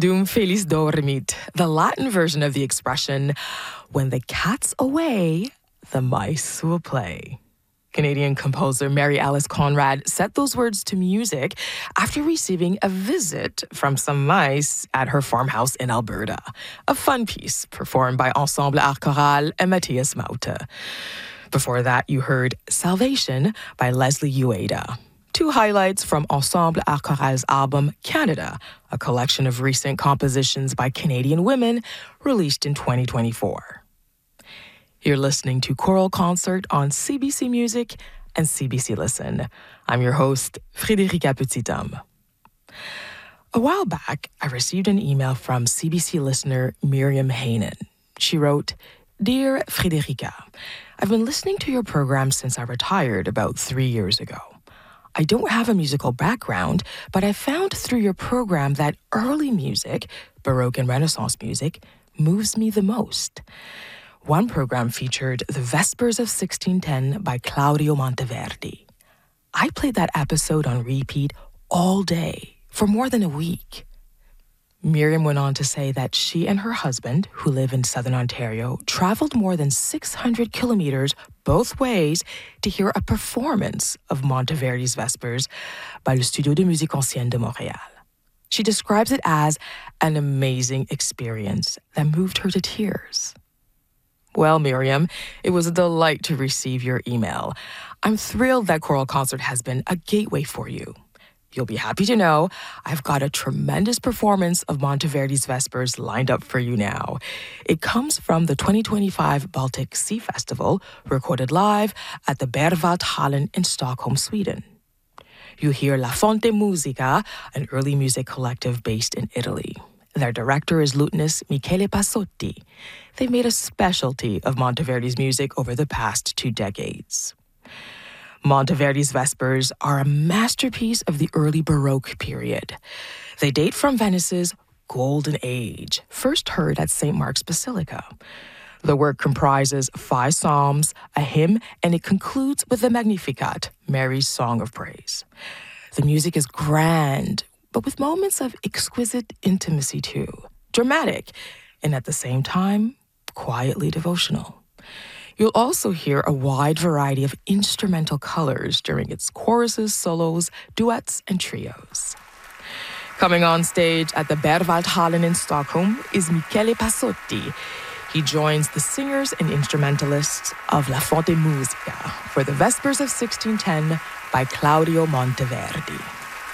Dum feliz dormit, the Latin version of the expression, when the cat's away, the mice will play. Canadian composer Mary Alice Conrad set those words to music after receiving a visit from some mice at her farmhouse in Alberta. A fun piece performed by Ensemble Art Choral and Matthias Maute. Before that, you heard Salvation by Leslie Ueda. Two highlights from Ensemble Art Choral's album Canada, a collection of recent compositions by Canadian women released in 2024. You're listening to Choral Concert on CBC Music and CBC Listen. I'm your host, Frédérica Petit-Homme. A while back, I received an email from CBC listener Miriam Haynen. She wrote, "Dear Frédérica, I've been listening to your program since I retired about 3 years ago. I don't have a musical background, but I found through your program that early music, Baroque and Renaissance music, moves me the most. One program featured The Vespers of 1610 by Claudio Monteverdi. I played that episode on repeat all day for more than a week." Miriam went on to say that she and her husband, who live in Southern Ontario, traveled more than 600 kilometers both ways to hear a performance of Monteverdi's Vespers by le Studio de Musique Ancienne de Montréal. She describes it as an amazing experience that moved her to tears. Well, Miriam, it was a delight to receive your email. I'm thrilled that Choral Concert has been a gateway for you. You'll be happy to know I've got a tremendous performance of Monteverdi's Vespers lined up for you now. It comes from the 2025 Baltic Sea Festival, recorded live at the Berwaldhallen in Stockholm, Sweden. You hear La Fonte Musica, an early music collective based in Italy. Their director is lutenist Michele Passotti. They've made a specialty of Monteverdi's music over the past 2 decades. Monteverdi's Vespers are a masterpiece of the early Baroque period. They date from Venice's Golden Age, first heard at St. Mark's Basilica. The work comprises 5 psalms, a hymn, and it concludes with the Magnificat, Mary's Song of Praise. The music is grand, but with moments of exquisite intimacy too. Dramatic, and at the same time, quietly devotional. You'll also hear a wide variety of instrumental colors during its choruses, solos, duets, and trios. Coming on stage at the Berwaldhallen in Stockholm is Michele Passotti. He joins the singers and instrumentalists of La Fonte Musica for the Vespers of 1610 by Claudio Monteverdi.